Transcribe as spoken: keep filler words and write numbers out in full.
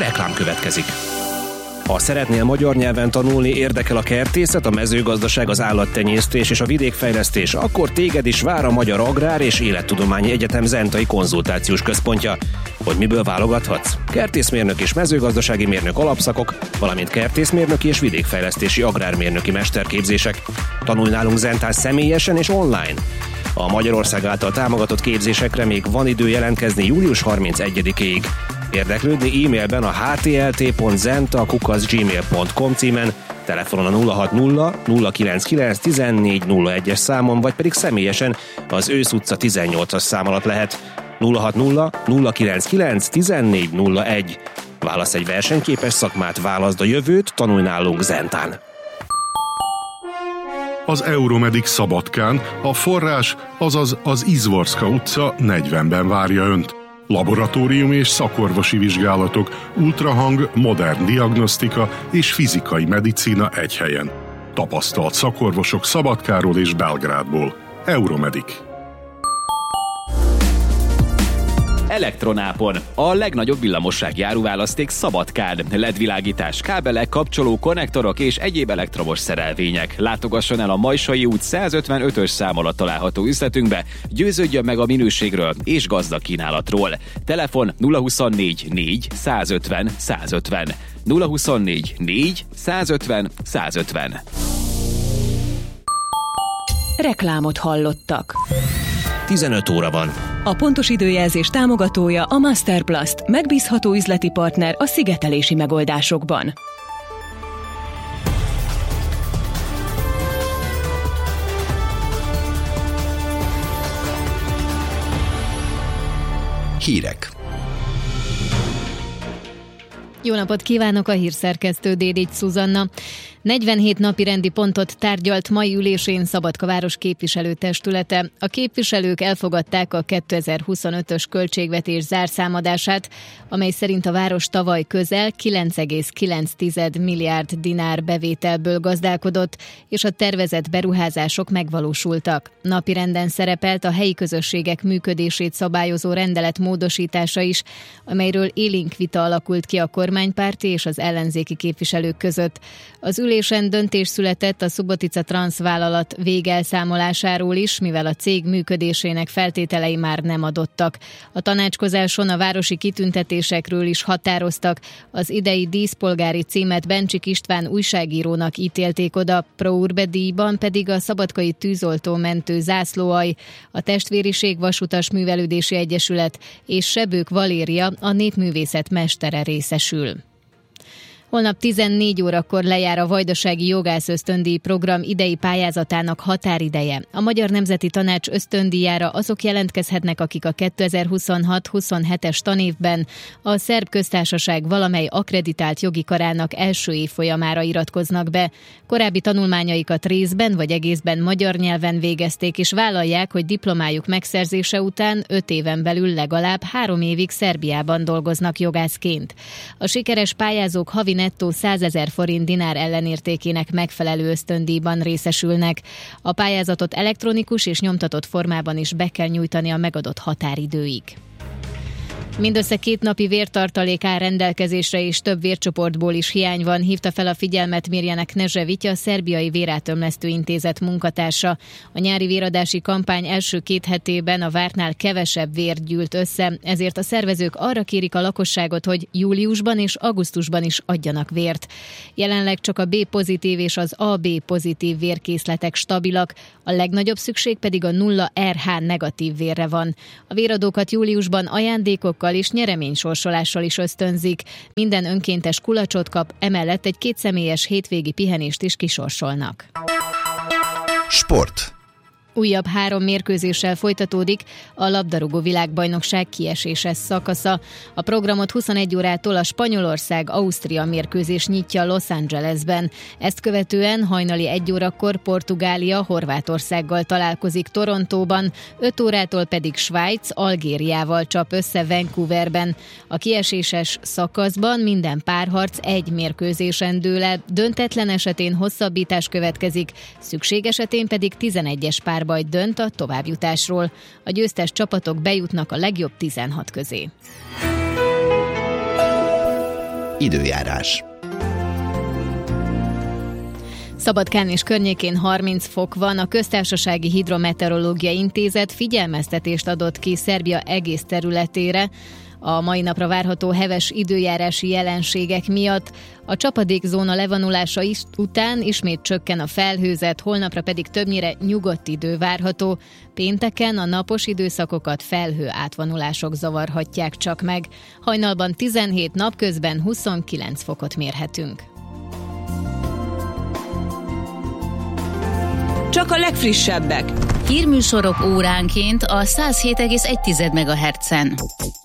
reklám következik. Ha szeretnél magyar nyelven tanulni, érdekel a kertészet, a mezőgazdaság, az állattenyésztés és a vidékfejlesztés, akkor téged is vár a Magyar Agrár és Élettudományi Egyetem Zentai Konzultációs Központja. Hogy miből válogathatsz? Kertészmérnök és mezőgazdasági mérnök alapszakok, valamint kertészmérnöki és vidékfejlesztési agrármérnöki mesterképzések. Tanulj nálunk Zentán személyesen és online. A Magyarország által támogatott képzésekre még van idő jelentkezni július harmincegyedikéig. Érdeklődni e-mailben a h t l t pont zenta kukac gmail pont com címen, telefonon a nulla hat nulla nulla kilenc kilenc tizennégy nulla egyes számon, vagy pedig személyesen az Ősz utca tizennyolcas szám alatt lehet. nulla hat nulla nulla kilenc kilenc tizennégy nulla egy. Válasz egy versenyképes szakmát, válaszd a jövőt, tanulj nálunk Zentán. Az Euromedic Szabadkán a forrás, azaz az Izvorska utca negyvenben várja Önt. Laboratórium és szakorvosi vizsgálatok, ultrahang, modern diagnosztika és fizikai medicína egy helyen. Tapasztalt szakorvosok Szabadkáról és Belgrádból. Euromedic. Elektronápon. A legnagyobb villamossági áruválaszték Szabadkán. el é dé-világítás, kábelek, kapcsoló, konnektorok és egyéb elektromos szerelvények. Látogasson el a Majsai út százötvenötös szám alatt található üzletünkbe, győződjön meg a minőségről és gazdag kínálatról. Telefon nulla huszonnégy négy százötven százötven. nulla huszonnégy négy százötven százötven. Reklámot hallottak. tizenöt óra van. A pontos időjelzés támogatója a Masterplast, megbízható üzleti partner a szigetelési megoldásokban. Hírek. Jó napot kívánok, a hírszerkesztő Dédics Szuzanna. negyvenhét napi rendi pontot tárgyalt mai ülésén Szabadka város képviselőtestülete. A képviselők elfogadták a kétezer-huszonötös költségvetés zárszámadását, amely szerint a város tavaly közel kilenc egész kilenc milliárd dinár bevételből gazdálkodott, és a tervezett beruházások megvalósultak. Napirenden szerepelt a helyi közösségek működését szabályozó rendelet módosítása is, amelyről élénk vita alakult ki a kormánypárti és az ellenzéki képviselők között. Az ülésen döntés született a Subotica Trans vállalat végelszámolásáról is, mivel a cég működésének feltételei már nem adottak. A tanácskozáson a városi kitüntetésekről is határoztak. Az idei díszpolgári címet Bencsik István újságírónak ítélték oda, Pro Urbe díjban pedig a Szabadkai Tűzoltó-mentő zászlóalj, a Testvériség Vasutas Művelődési Egyesület és Sebők Valéria, a népművészet mestere részesül. Holnap tizennégy órakor lejár a Vajdasági Jogász Ösztöndíj program idei pályázatának határideje. A Magyar Nemzeti Tanács ösztöndíjára azok jelentkezhetnek, akik a kétezer-huszonhat-huszonhetes tanévben a Szerb Köztársaság valamely akkreditált jogi karának első évfolyamára iratkoznak be. Korábbi tanulmányaikat részben vagy egészben magyar nyelven végezték, és vállalják, hogy diplomájuk megszerzése után öt éven belül legalább három évig Szerbiában dolgoznak jogászként. A sikeres pályázók havi nettó százezer forint dinár ellenértékének megfelelő ösztöndíjban részesülnek. A pályázatot elektronikus és nyomtatott formában is be kell nyújtani a megadott határidőig. Mindössze két napi vértartalék áll rendelkezésre, és több vércsoportból is hiány van, hívta fel a figyelmet Mirjana Knežević, a Szerbiai Vérátömlesztő Intézet munkatársa. A nyári véradási kampány első két hetében a vártnál kevesebb vér gyűlt össze, ezért a szervezők arra kérik a lakosságot, hogy júliusban és augusztusban is adjanak vért. Jelenleg csak a B-pozitív és az á bé-pozitív vérkészletek stabilak, a legnagyobb szükség pedig a nulla er há negatív vérre van. A véradókat júliusban ajándékokkal és nyereménysorsolással is ösztönzik. Minden önkéntes kulacsot kap, emellett egy kétszemélyes hétvégi pihenést is kisorsolnak. Sport. Újabb három mérkőzéssel folytatódik a labdarúgó világbajnokság kieséses szakasza. A programot huszonegy órától a Spanyolország-Ausztria mérkőzés nyitja Los Angelesben. Ezt követően hajnali egy órakor Portugália Horvátországgal találkozik Torontóban, öt órától pedig Svájc Algériával csap össze Vancouverben. A kieséses szakaszban minden párharc egy mérkőzésen dől el, döntetlen esetén hosszabbítás következik, szükség esetén pedig tizenegyes pár baj dönt a továbbjutásról. A győztes csapatok bejutnak a legjobb tizenhat közé. Időjárás. Szabadkán és környékén harminc fok van, a Köztársasági Hidrometeorológiai Intézet figyelmeztetést adott ki Szerbia egész területére a mai napra várható heves időjárási jelenségek miatt. A csapadékzóna levonulása is, után ismét csökken a felhőzet, holnapra pedig többnyire nyugodt idő várható. Pénteken a napos időszakokat felhő átvonulások zavarhatják csak meg. Hajnalban tizenhét, napközben huszonkilenc fokot mérhetünk. Csak a legfrissebbek. Hírműsorok óránként a száz hét egész egy megahertzen.